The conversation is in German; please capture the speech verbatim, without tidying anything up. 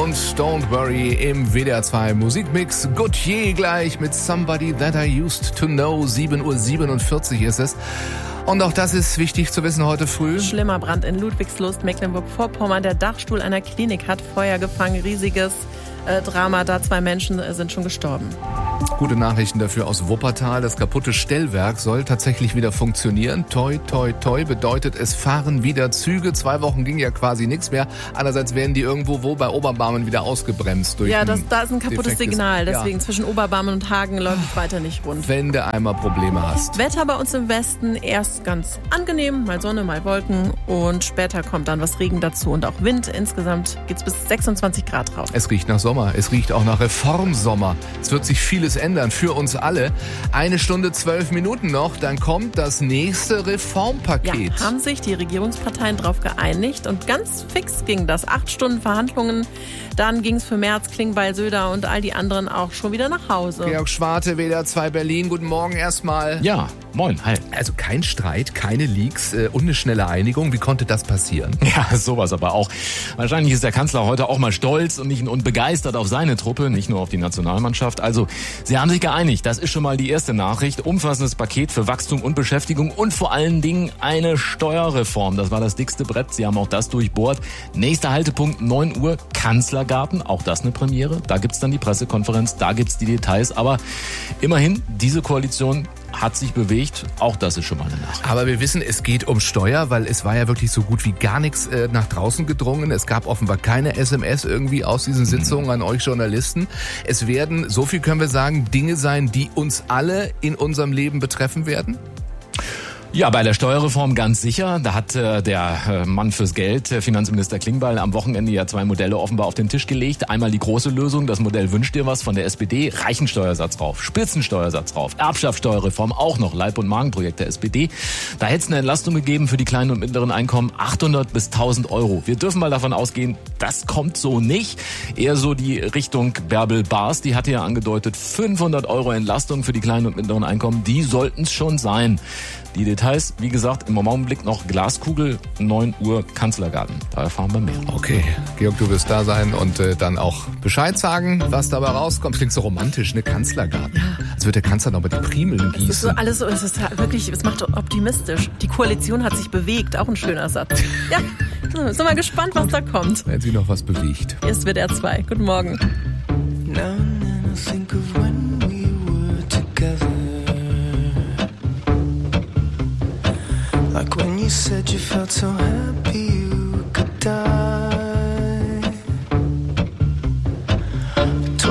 und Don't Worry im W D R zwei Musikmix. Gautier gleich mit Somebody That I Used to Know. sieben Uhr siebenundvierzig ist es. Und auch das ist wichtig zu wissen heute früh. Schlimmer Brand in Ludwigslust, Mecklenburg-Vorpommern. Der Dachstuhl einer Klinik hat Feuer gefangen. Riesiges äh, Drama da. Zwei Menschen äh, sind schon gestorben. Gute Nachrichten dafür aus Wuppertal. Das kaputte Stellwerk soll tatsächlich wieder funktionieren. Toi, toi, toi bedeutet, es fahren wieder Züge. Zwei Wochen ging ja quasi nichts mehr. Andererseits werden die irgendwo wo bei Oberbarmen wieder ausgebremst. Durch ja, das, da ist ein kaputtes defektes Signal. Deswegen ja. zwischen Oberbarmen und Hagen läuft es weiter nicht rund. Wenn du einmal Probleme hast. Wetter bei uns im Westen erst ganz angenehm. Mal Sonne, mal Wolken. Und später kommt dann was Regen dazu und auch Wind. Insgesamt geht es bis sechsundzwanzig Grad rauf. Es riecht nach Sommer. Es riecht auch nach Reformsommer. Es wird sich vieles ändern für uns alle. Eine Stunde, zwölf Minuten noch, dann kommt das nächste Reformpaket. Ja, haben sich die Regierungsparteien darauf geeinigt und ganz fix ging das. Acht Stunden Verhandlungen, dann ging es für Merz, Klingbeil, Söder und all die anderen auch schon wieder nach Hause. Georg Schwarte, W D R zwei Berlin, guten Morgen erstmal. Ja, moin, hi. Also kein Streit, keine Leaks äh, und eine schnelle Einigung. Wie konnte das passieren? Ja, sowas aber auch. Wahrscheinlich ist der Kanzler heute auch mal stolz und nicht und begeistert auf seine Truppe, nicht nur auf die Nationalmannschaft. Also, sie haben sich geeinigt. Das ist schon mal die erste Nachricht. Umfassendes Paket für Wachstum und Beschäftigung und vor allen Dingen eine Steuerreform. Das war das dickste Brett. Sie haben auch das durchbohrt. Nächster Haltepunkt, neun Uhr, Kanzlergarten. Auch das eine Premiere. Da gibt's dann die Pressekonferenz, da gibt's die Details. Aber immerhin, diese Koalition hat sich bewegt. Auch das ist schon mal eine Nachricht. Aber wir wissen, es geht um Steuer, weil es war ja wirklich so gut wie gar nichts äh, nach draußen gedrungen. Es gab offenbar keine S M S irgendwie aus diesen Sitzungen an euch Journalisten. Es werden, so viel können wir sagen, Dinge sein, die uns alle in unserem Leben betreffen werden? Ja, bei der Steuerreform ganz sicher. Da hat äh, der äh, Mann fürs Geld, äh, Finanzminister Klingbeil, am Wochenende ja zwei Modelle offenbar auf den Tisch gelegt. Einmal die große Lösung, das Modell Wünsch dir was von der S P D, Reichensteuersatz rauf, Spitzensteuersatz rauf, Erbschaftssteuerreform auch noch, Leib- und Magenprojekt der S P D. Da hätte es eine Entlastung gegeben für die kleinen und mittleren Einkommen, achthundert bis tausend Euro. Wir dürfen mal davon ausgehen, das kommt so nicht. Eher so die Richtung Bärbel Baas, die hatte ja angedeutet, fünfhundert Euro Entlastung für die kleinen und mittleren Einkommen, die sollten es schon sein. Die Details, wie gesagt, im Augenblick noch Glaskugel, neun Uhr Kanzlergarten. Da erfahren wir mehr. Okay, Georg, du wirst da sein und äh, dann auch Bescheid sagen, was dabei rauskommt. Klingt so romantisch, ne? Kanzlergarten. Ja. Als würde der Kanzler noch mit den Primeln gießen. Es ist so alles so, es ist wirklich, es macht optimistisch. Die Koalition hat sich bewegt, auch ein schöner Satz. Ja, sind wir mal gespannt, was da kommt. Wenn sie noch was bewegt. Hier ist W D R zwei. Guten Morgen. Now and then I think of when we were together. Like when you said you felt so happy you could die.